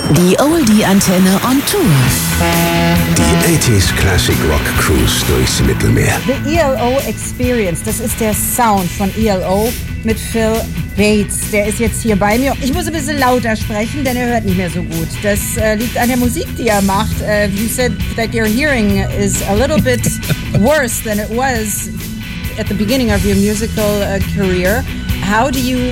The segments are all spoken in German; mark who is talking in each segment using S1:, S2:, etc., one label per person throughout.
S1: Die Oldie-Antenne on Tour.
S2: Die 80s Classic Rock Cruise durchs Mittelmeer.
S3: The ELO Experience, das ist der Sound von ELO mit Phil Bates. Der ist jetzt hier bei mir. Ich muss ein bisschen lauter sprechen, denn er hört nicht mehr so gut. Das liegt an der Musik, die er macht. You said that your hearing is a little bit worse than it was at the beginning of your musical career. How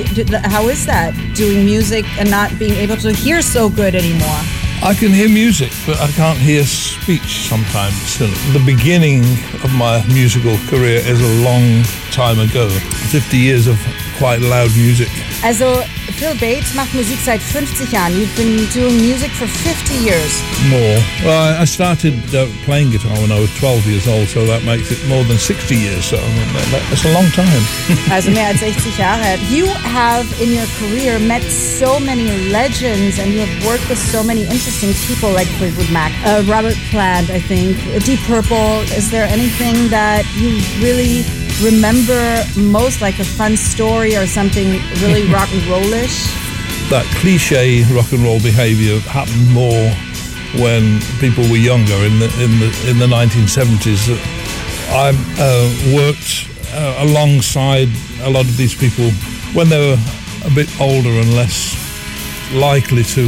S3: is that, doing music and not being able to hear so good anymore?
S4: I can hear music, but I can't hear speech sometimes. So the beginning of my musical career is a long time ago. 50 years of quite loud music.
S3: Also, Phil Bates macht Musik seit 50 Jahren. You've been doing music for 50 years.
S4: More. Well, I started playing guitar when I was 12 years old, so that makes it more than 60 years. So that's a long time.
S3: Also mehr als 60 Jahre. You have, in your career, met so many legends, and you have worked with so many interesting people like Fleetwood Mac, Robert Plant, I think, Deep Purple. Is there anything that you really remember most, like a fun story or something really rock and rollish?
S4: That cliche rock and roll behaviour happened more when people were younger in the 1970s. I worked alongside a lot of these people when they were a bit older and less likely to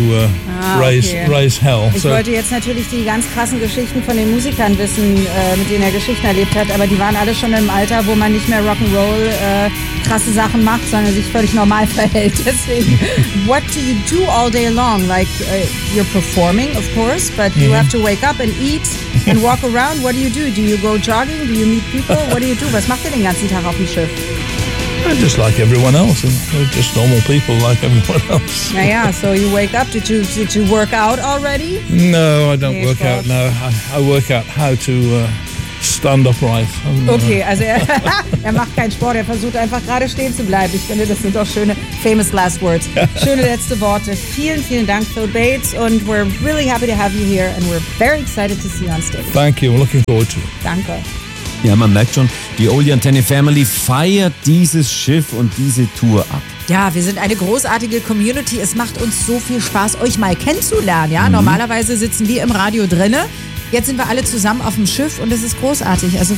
S4: raise hell.
S3: Ich wollte jetzt natürlich die ganz krassen Geschichten von den Musikern wissen, mit denen er Geschichten erlebt hat, aber die waren alle schon im Alter, wo man nicht mehr Rock'n'Roll krasse Sachen macht, sondern sich völlig normal verhält. Deswegen, what do you do all day long? Like, you're performing, of course, but you have to wake up and eat and walk around. What do you do? Do you go jogging? Do you meet people? What do you do? Was macht ihr den ganzen Tag auf dem Schiff?
S4: Just like everyone else, we're just normal people like everyone else.
S3: Naja, so you wake up. Did you work out already?
S4: No, I don't work out now. I work out how to stand upright.
S3: Okay, also er macht keinen Sport, er versucht einfach gerade stehen zu bleiben. Ich finde, das sind doch schöne famous last words. Schöne letzte Worte. Vielen, vielen Dank, Phil Bates, und we're really happy to have you here and we're very excited to see you on stage.
S4: Thank you, I'm looking forward to it.
S3: Danke.
S5: Ja, man merkt schon, die Oldie Antenne Family feiert dieses Schiff und diese Tour ab.
S3: Ja, wir sind eine großartige Community. Es macht uns so viel Spaß, euch mal kennenzulernen. Ja, normalerweise sitzen wir im Radio drinne. Jetzt sind wir alle zusammen auf dem Schiff und es ist großartig. Also